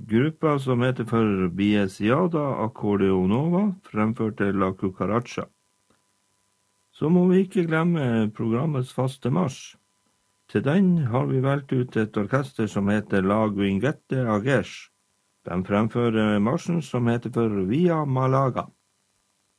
Gruppa som heter for Biesiada Accordeonova fremførte La Cucaracha. Så må vi ikke glemme programmets faste marsj. Til den har vi valgt ut et orkester som heter La Guinguette Aguesh. De fremfører marsjen som heter for Via Malaga.